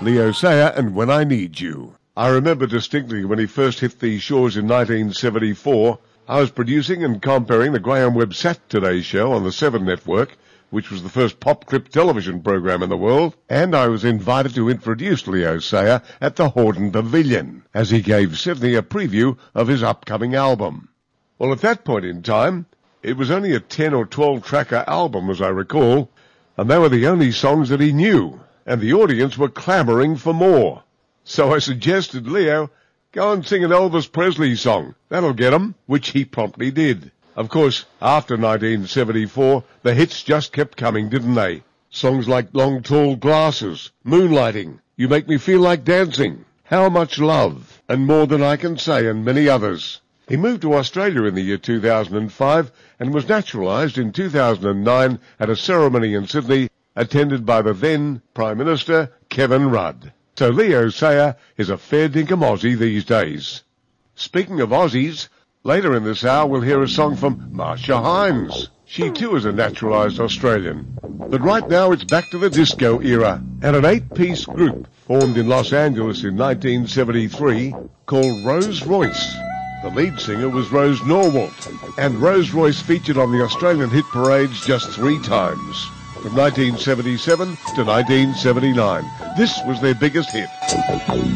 Leo Sayer and When I Need You. I remember distinctly when he first hit these shores in 1974. I was producing and comparing the Graham Webb Saturday Show on the 7 Network, which was the first pop clip television program in the world, and I was invited to introduce Leo Sayer at the Hordern Pavilion, as he gave Sydney a preview of his upcoming album. Well, at that point in time, it was only a 10 or 12 tracker album, as I recall, and they were the only songs that he knew, and the audience were clamouring for more. So I suggested, Leo, go and sing an Elvis Presley song. That'll get 'em, which he promptly did. Of course, after 1974, the hits just kept coming, didn't they? Songs like Long Tall Glasses, Moonlighting, You Make Me Feel Like Dancing, How Much Love, and More Than I Can Say, and many others. He moved to Australia in the year 2005 and was naturalised in 2009 at a ceremony in Sydney attended by the then Prime Minister, Kevin Rudd. So Leo Sayer is a fair dinkum Aussie these days. Speaking of Aussies, later in this hour we'll hear a song from Marcia Hines. She too is a naturalised Australian. But right now it's back to the disco era, and an 8-piece group formed in Los Angeles in 1973 called Rose Royce. The lead singer was Rose Norwalt, and Rose Royce featured on the Australian hit parades just 3 times, from 1977 to 1979. This was their biggest hit.